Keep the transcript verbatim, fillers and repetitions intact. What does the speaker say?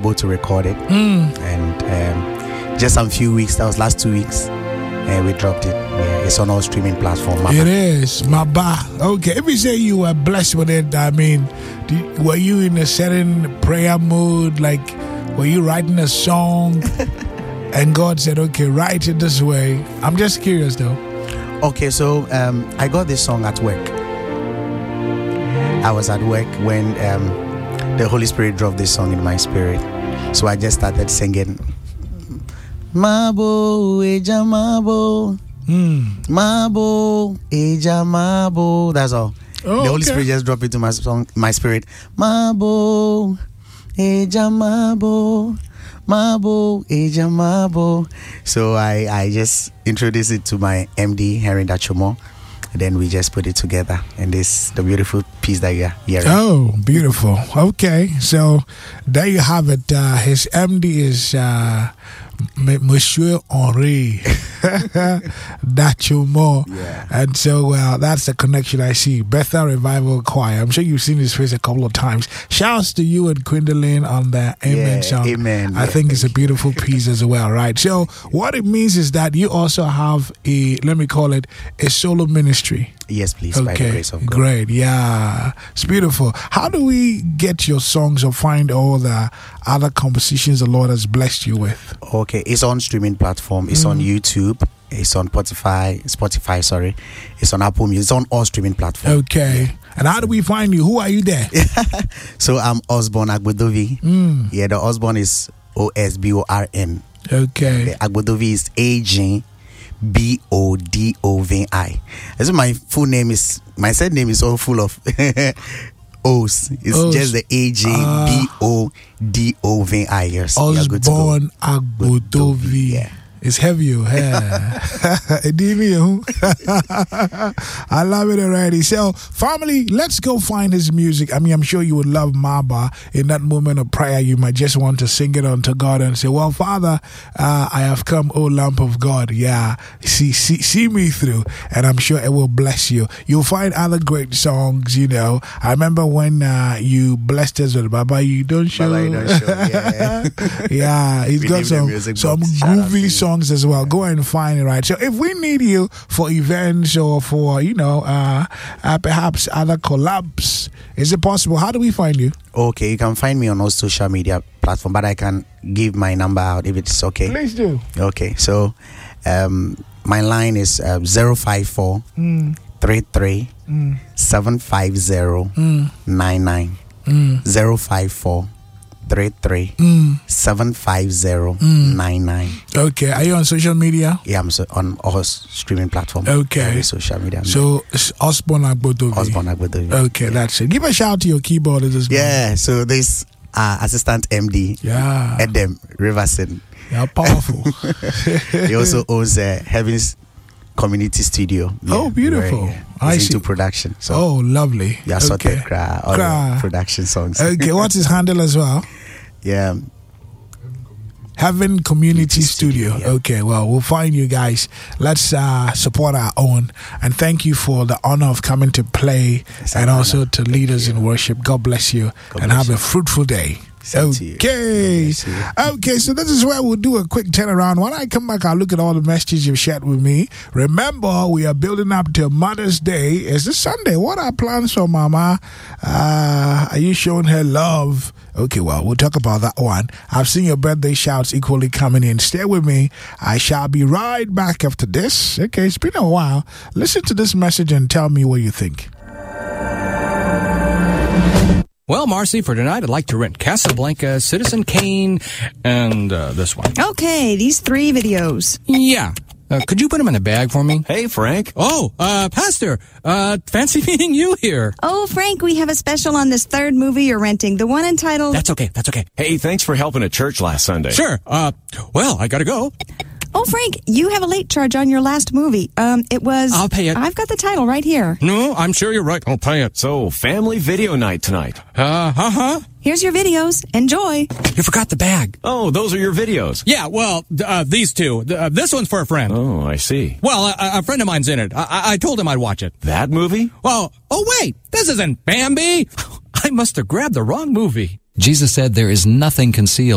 both to record it. Mm. And um, just some few weeks, that was last two weeks, and we dropped it. Yeah, it's on all streaming platforms. It is. Maba. Okay. If you say you were blessed with it, I mean, did, were you in a certain prayer mood? Like, were you writing a song and God said, okay, write it this way? I'm just curious though. Okay, so um, I got this song at work. I was at work when um, the Holy Spirit dropped this song in my spirit. So I just started singing. Mabo, eja mabo. Mm. Mabo, eja mabo. That's all. Oh, the Holy okay. Spirit just dropped into my song, my spirit. Mabo, eja mabo. Mabo, eja mabo. So I, I just introduced it to my M D, Henry Dachomo. Then we just put it together, and this the beautiful piece that you're hearing. Oh, beautiful. Okay, so there you have it. Uh, his M D is uh, M- Monsieur Henri Dachomo. Yeah. And so uh, that's the connection I see. Bethel Revival Choir. I'm sure you've seen his face a couple of times. Shouts to you and Gwendolyn on the Amen Yeah, song. amen. I Yeah, think it's a thank beautiful piece as well, right? So what it means is that you also have a, let me call it, a solo ministry. Yes, please, by the Okay, grace of God. great. Yeah, it's beautiful. How do we get your songs or find all the other compositions the Lord has blessed you with? Okay, it's on streaming platform. It's Mm. on YouTube. It's on Spotify. Spotify, sorry. It's on Apple Music. It's on all streaming platforms. Okay. And how do we find you? Who are you there? So I'm Osborn Agbodovi. Mm. Yeah, the Osborn is O S B O R N. Okay. The Agbodovi is A G B O D O V I. So my full name is, my third name is all full of O's. It's O's. just the A G B O D O V I. Yes. you are good to go. Osborn Agbodovi. Yeah. It's heavy, oh, yeah. I love it already. So, family, let's go find his music. I mean, I'm sure you would love Maba. In that moment of prayer, you might just want to sing it unto God and say, well, Father, uh, I have come, O Lamb of God. Yeah, see, see, see me through, and I'm sure it will bless you. You'll find other great songs, you know. I remember when uh, you blessed us with Baba, you don't show. Baba, you don't show. Yeah, yeah, he's We got leave the some, music some box. Shout out to groovy you. songs as well. Go and find it, right? So if we need you for events or for, you know, uh, uh, perhaps other collabs, is it possible? How do we find you? Okay, you can find me on all social media platforms, but I can give my number out if it's okay. Please do. Okay, so um, my line is uh, zero five four Mm, three three mm, seven five zero mm, nine nine. mm, zero five four three three mm. seven five zero Mm. nine nine. Okay. Are you on social media? Yeah, I'm so on all streaming platforms. Okay. Every social media. So it's Osborn Agbodovi. Osborn Agbodovi. Okay, that's it. Give a shout to your keyboardist as well. Yeah, so this uh, assistant M D, Yeah. Edem Riverson. Yeah, powerful. He also owns uh, Heaven's Community Studio. Oh, beautiful. Where, yeah, I he's into see. production. So Oh, lovely. yeah, sorted Okay. cra, all Cra. the production songs. Okay, what's his handle as well? Yeah. Heaven Community Community Studio. Studio, yeah. Okay, well, we'll find you guys. Let's uh, support our own. And thank you for the honor of coming to play It's and an also honor. to lead us in worship. God bless you God and bless have you. a fruitful day. Same to you. Okay. God bless you. Okay, so this is where we'll do a quick turnaround. When I come back, I'll look at all the messages you've shared with me. Remember, we are building up to Mother's Day. It's this Sunday. What are plans for Mama? Uh, are you showing her love? Okay, well, we'll talk about that one. I've seen your birthday shouts equally coming in. Stay with me. I shall be right back after this. Okay, it's been a while. Listen to this message and tell me what you think. Well, Marcy, for tonight, I'd like to rent Casablanca, Citizen Kane, and uh, this one. Okay, these three videos. Yeah. Uh, could you put them in a bag for me? Hey, Frank. Oh, uh, Pastor, uh, fancy meeting you here. Oh, Frank, we have a special on this third movie you're renting, the one entitled... That's okay, that's okay. Hey, thanks for helping at church last Sunday. Sure, uh, well, I gotta go. Oh, Frank, you have a late charge on your last movie. Um, it was... I'll pay it. I've got the title right here. No, I'm sure you're right. I'll pay it. So, family video night tonight. Uh, uh-huh. Here's your videos. Enjoy. You forgot the bag. Oh, those are your videos. Yeah, well, uh, these two. Uh, this one's for a friend. Oh, I see. Well, a, a friend of mine's in it. I, I, I told him I'd watch it. That movie? Well, oh wait, this isn't Bambi. I must have grabbed the wrong movie. Jesus said there is nothing concealed